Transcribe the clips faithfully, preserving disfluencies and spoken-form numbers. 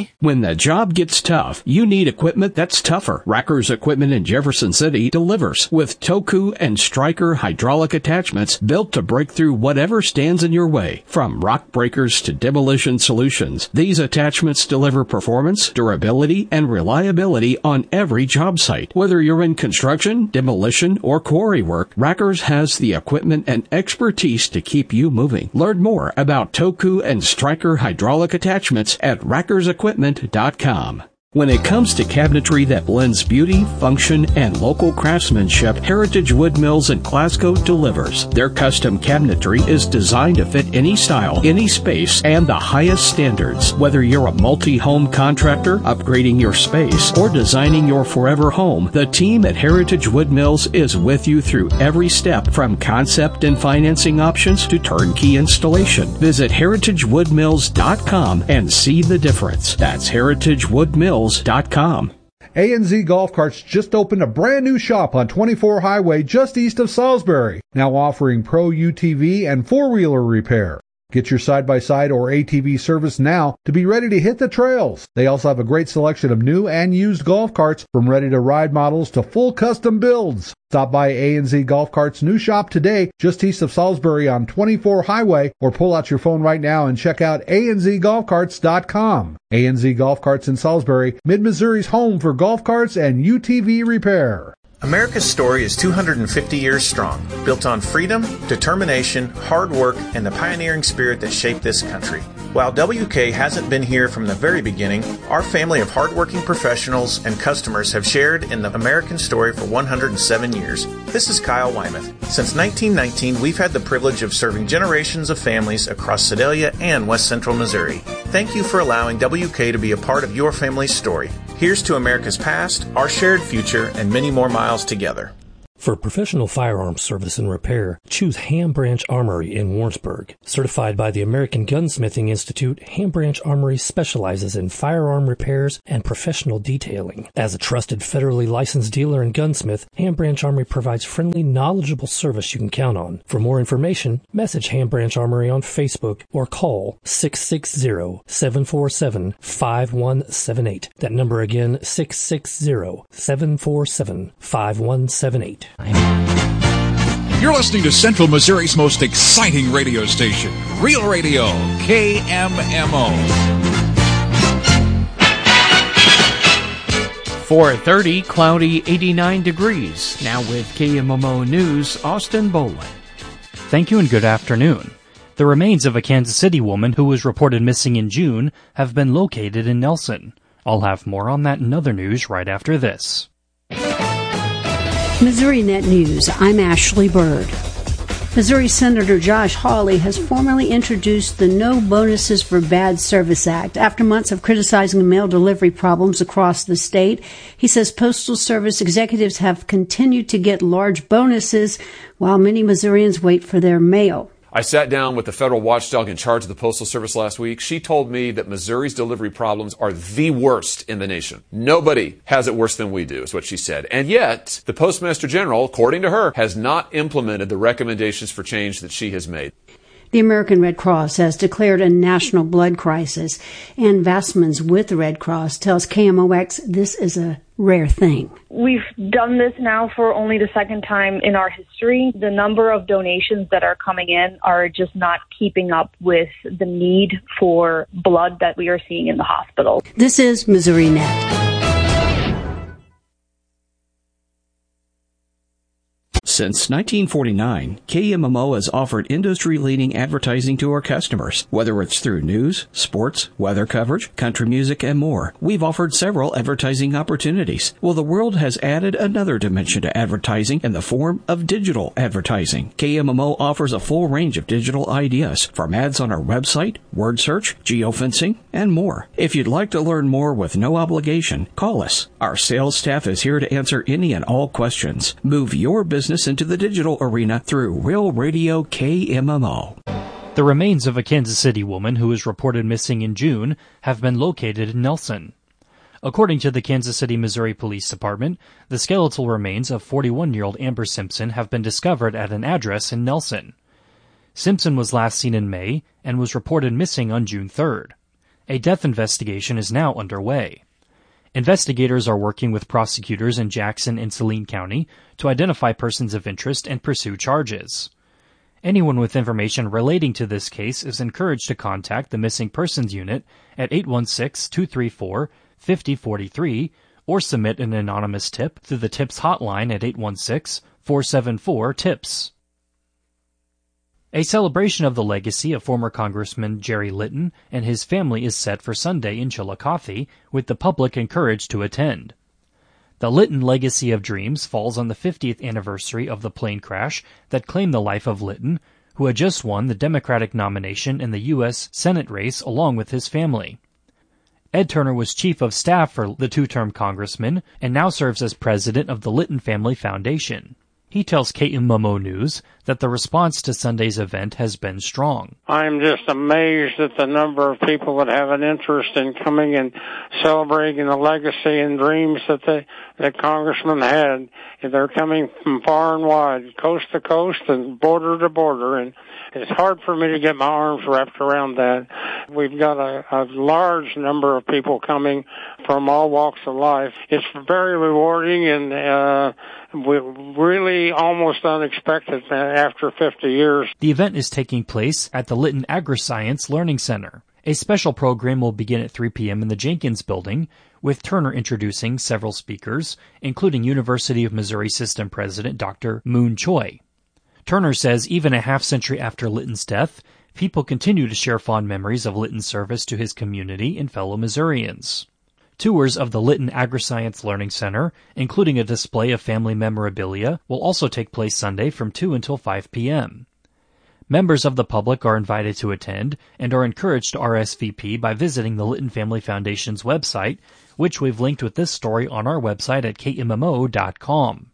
me? When the job gets tough, you need equipment that's tougher. Racker's Equipment in Jefferson City delivers with Toku and Stryker hydraulic attachments built to break through whatever stands in your way. From rock breakers to demolition solutions, these attachments deliver performance, durability, and reliability on every job site. Whether you're in construction, demolition, or quarry work, Racker's has the equipment and expertise to keep you moving. Learn more about Toku and Stryker hydraulic attachments at rackers equipment dot com. When it comes to cabinetry that blends beauty, function, and local craftsmanship, Heritage Wood Mills in Glasgow delivers. Their custom cabinetry is designed to fit any style, any space, and the highest standards. Whether you're a multi-home contractor, upgrading your space, or designing your forever home, the team at Heritage Wood Mills is with you through every step, from concept and financing options to turnkey installation. Visit heritage wood mills dot com and see the difference. That's heritage wood mills dot com. A N Z Golf Carts just opened a brand new shop on twenty-four Highway just east of Salisbury, now offering pro U T V and four-wheeler repair. Get your side-by-side or A T V service now to be ready to hit the trails. They also have a great selection of new and used golf carts, from ready-to-ride models to full custom builds. Stop by A N Z Golf Carts' new shop today, just east of Salisbury on twenty-four Highway, or pull out your phone right now and check out A N Z golf carts dot com. A N Z Golf Carts in Salisbury, Mid-Missouri's home for golf carts and U T V repair. America's story is two hundred fifty years strong, built on freedom, determination, hard work, and the pioneering spirit that shaped this country. While W K hasn't been here from the very beginning, our family of hardworking professionals and customers have shared in the American story for one hundred seven years. This is Kyle Wymuth. Since nineteen nineteen, we've had the privilege of serving generations of families across Sedalia and West Central Missouri. Thank you for allowing W K to be a part of your family's story. Here's to America's past, our shared future, and many more miles together. For professional firearms service and repair, choose Ham Branch Armory in Warrensburg. Certified by the American Gunsmithing Institute, Ham Branch Armory specializes in firearm repairs and professional detailing. As a trusted federally licensed dealer and gunsmith, Ham Branch Armory provides friendly, knowledgeable service you can count on. For more information, message Ham Branch Armory on Facebook or call six six zero, seven four seven, five one seven eight. That number again, six six zero, seven four seven, five one seven eight. You're listening to Central Missouri's most exciting radio station, Real Radio, K M M O. four thirty, cloudy, eighty-nine degrees. Now with K M M O News, Austin Bolin. Thank you and good afternoon. The remains of a Kansas City woman who was reported missing in June have been located in Nelson. I'll have more on that and other news right after this. Missouri Net News, I'm Ashley Bird. Missouri Senator Josh Hawley has formally introduced the No Bonuses for Bad Service Act. After months of criticizing mail delivery problems across the state, he says Postal Service executives have continued to get large bonuses while many Missourians wait for their mail. I sat down with the federal watchdog in charge of the Postal Service last week. She told me that Missouri's delivery problems are the worst in the nation. Nobody has it worse than we do, is what she said. And yet, the Postmaster General, according to her, has not implemented the recommendations for change that she has made. The American Red Cross has declared a national blood crisis. Ann Vassmans with the Red Cross tells K M O X this is a rare thing. We've done this now for only the second time in our history. The number of donations that are coming in are just not keeping up with the need for blood that we are seeing in the hospital. This is Missouri Net. Since nineteen forty-nine, K M M O has offered industry-leading advertising to our customers. Whether it's through news, sports, weather coverage, country music, and more, we've offered several advertising opportunities. Well, the world has added another dimension to advertising in the form of digital advertising. K M M O offers a full range of digital ideas, from ads on our website, word search, geofencing, and more. If you'd like to learn more with no obligation, call us. Our sales staff is here to answer any and all questions. Move your business into the digital arena through Real Radio K M M O. The remains of a Kansas City woman who was reported missing in June have been located in Nelson. According to the Kansas City, Missouri Police Department, the skeletal remains of forty-one-year-old Amber Simpson have been discovered at an address in Nelson. Simpson was last seen in May and was reported missing on June third. A death investigation is now underway. Investigators are working with prosecutors in Jackson and Saline County to identify persons of interest and pursue charges. Anyone with information relating to this case is encouraged to contact the Missing Persons Unit at eight one six, two three four, five zero four three or submit an anonymous tip through the TIPS hotline at eight one six, four seven four, TIPS. A celebration of the legacy of former Congressman Jerry Litton and his family is set for Sunday in Chillicothe, with the public encouraged to attend. The Litton Legacy of Dreams falls on the fiftieth anniversary of the plane crash that claimed the life of Litton, who had just won the Democratic nomination in the U S Senate race along with his family. Ed Turner was chief of staff for the two-term congressman and now serves as president of the Litton Family Foundation. He tells K M M O News that the response to Sunday's event has been strong. I'm just amazed at the number of people that have an interest in coming and celebrating the legacy and dreams that the, the congressman had. They're coming from far and wide, coast to coast and border to border, and it's hard for me to get my arms wrapped around that. We've got a, a large number of people coming from all walks of life. It's very rewarding and uh, really almost unexpected after fifty years. The event is taking place at the Litton Agri-Science Learning Center. A special program will begin at three p.m. in the Jenkins Building, with Turner introducing several speakers, including University of Missouri System President Doctor Moon Choi. Turner says even a half-century after Litton's death, people continue to share fond memories of Litton's service to his community and fellow Missourians. Tours of the Litton Agri-Science Learning Center, including a display of family memorabilia, will also take place Sunday from two until five p.m. Members of the public are invited to attend and are encouraged to R S V P by visiting the Litton Family Foundation's website, which we've linked with this story on our website at K M M O dot com.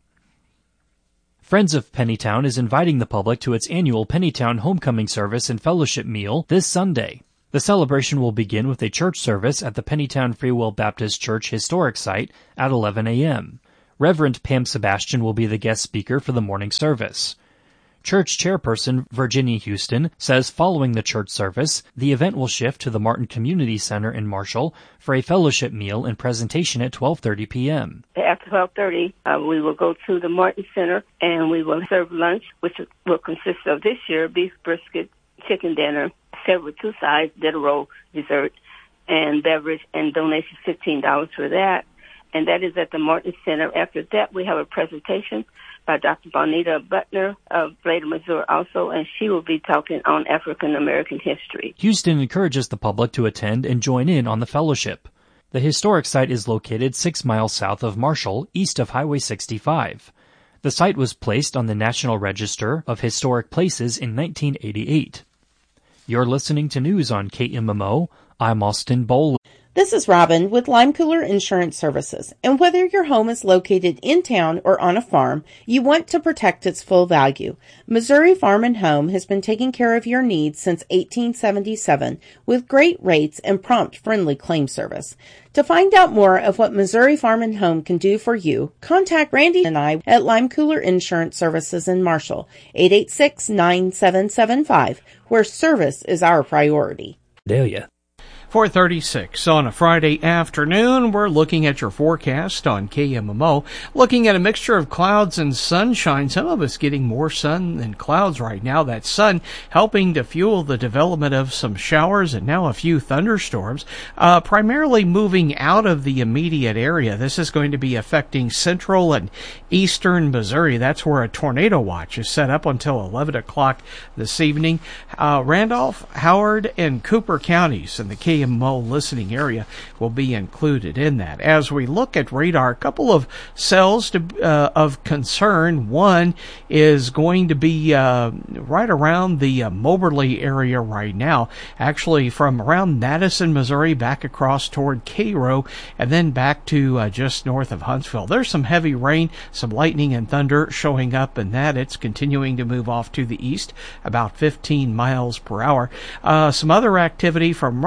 Friends of Pennytown is inviting the public to its annual Pennytown Homecoming Service and Fellowship Meal this Sunday. The celebration will begin with a church service at the Pennytown Free Will Baptist Church Historic Site at eleven a.m. Reverend Pam Sebastian will be the guest speaker for the morning service. Church chairperson Virginia Houston says following the church service, the event will shift to the Martin Community Center in Marshall for a fellowship meal and presentation at twelve thirty p.m. After twelve thirty, uh, we will go to the Martin Center and we will serve lunch, which will consist of this year beef brisket, chicken dinner, served with two sides, dinner roll, dessert, and beverage, and donation fifteen dollars for that. And that is at the Martin Center. After that, we have a presentation by Doctor Bonita Butner of Bladen, Missouri also, and she will be talking on African American history. Houston encourages the public to attend and join in on the fellowship. The historic site is located six miles south of Marshall, east of Highway sixty-five. The site was placed on the National Register of Historic Places in nineteen eighty-eight. You're listening to news on K M M O. I'm Austin Bowley. This is Robin with Lime Cooler Insurance Services, and whether your home is located in town or on a farm, you want to protect its full value. Missouri Farm and Home has been taking care of your needs since eighteen seventy-seven with great rates and prompt, friendly claim service. To find out more of what Missouri Farm and Home can do for you, contact Randy and I at Lime Cooler Insurance Services in Marshall, eight eight six, nine seven seven five, where service is our priority. Delia. four thirty-six on a Friday afternoon. We're looking at your forecast on K M M O, looking at a mixture of clouds and sunshine. Some of us getting more sun than clouds right now. That sun helping to fuel the development of some showers and now a few thunderstorms, uh, primarily moving out of the immediate area. This is going to be affecting central and eastern Missouri. That's where a tornado watch is set up until eleven o'clock this evening. Uh, Randolph, Howard, and Cooper counties in the K M M O listening area will be included in that. As we look at radar, a couple of cells to, uh, of concern. One is going to be uh, right around the uh, Moberly area right now, actually from around Madison, Missouri, back across toward Cairo, and then back to uh, just north of Huntsville. There's some heavy rain, some lightning and thunder showing up in that. It's continuing to move off to the east, about fifteen miles per hour. Uh, some other activity from roughly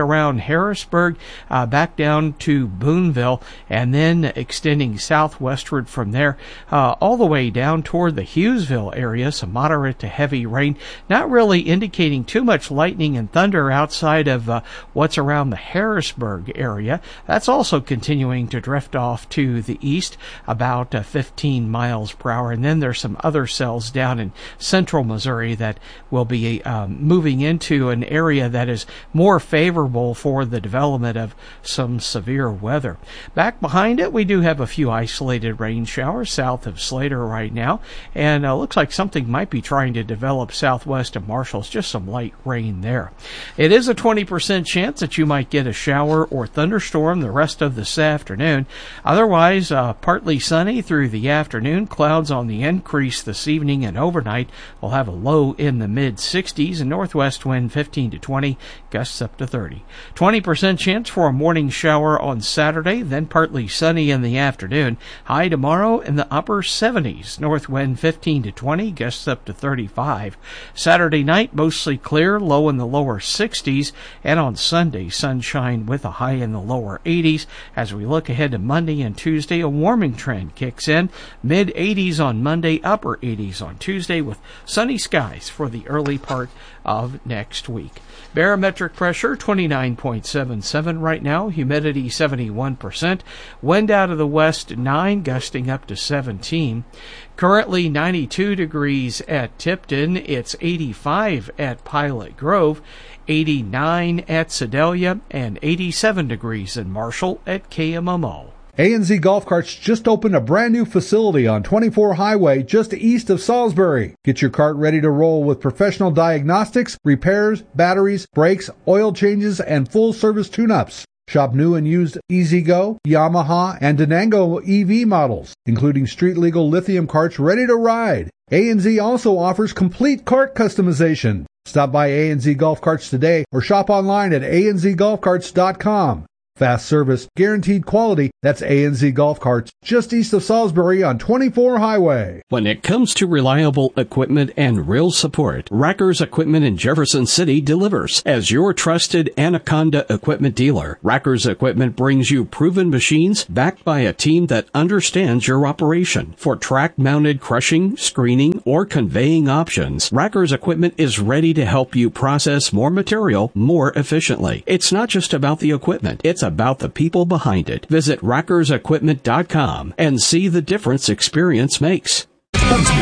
around Harrisburg, uh, back down to Boonville, and then extending southwestward from there, uh, all the way down toward the Hughesville area. Some moderate to heavy rain, not really indicating too much lightning and thunder outside of uh, what's around the Harrisburg area. That's also continuing to drift off to the east about uh, fifteen miles per hour. And then there's some other cells down in central Missouri that will be um, moving into an area that is more favorable for the development of some severe weather. Back behind it, we do have a few isolated rain showers south of Slater right now, and uh, looks like something might be trying to develop southwest of Marshall's, just some light rain there. It is a twenty percent chance that you might get a shower or thunderstorm the rest of this afternoon. Otherwise, uh, partly sunny through the afternoon. Clouds on the increase this evening and overnight. We'll have a low in the mid sixties, and northwest wind fifteen to twenty, gusts up to thirty. twenty percent chance for a morning shower on Saturday, then partly sunny in the afternoon. High tomorrow in the upper seventies. North wind fifteen to twenty, gusts up to thirty-five. Saturday night, mostly clear, low in the lower sixties. And on Sunday, sunshine with a high in the lower eighties. As we look ahead to Monday and Tuesday, a warming trend kicks in. mid eighties on Monday, upper eighties on Tuesday, with sunny skies for the early part of next week. Barometric pressure twenty-nine point seven seven right now, humidity seventy-one percent, wind out of the west nine, gusting up to seventeen. Currently ninety-two degrees at Tipton, it's eighty-five at Pilot Grove, eighty-nine at Sedalia, and eighty-seven degrees in Marshall at K M M O. A and Z Golf Carts just opened a brand new facility on twenty-four Highway just east of Salisbury. Get your cart ready to roll with professional diagnostics, repairs, batteries, brakes, oil changes, and full service tune-ups. Shop new and used E-Z-Go, Yamaha, and Denango E V models, including street-legal lithium carts ready to ride. A and Z also offers complete cart customization. Stop by A and Z Golf Carts today or shop online at a n z golf carts dot com. Fast service, guaranteed quality. That's A and Z Golf Carts, just east of Salisbury on twenty-four Highway. When it comes to reliable equipment and real support, Rackers Equipment in Jefferson City delivers. As your trusted Anaconda equipment dealer, Rackers Equipment brings you proven machines backed by a team that understands your operation. For track-mounted crushing, screening, or conveying options, Rackers Equipment is ready to help you process more material more efficiently. It's not just about the equipment, it's about the people behind it. Visit rackers equipment dot com and see the difference experience makes.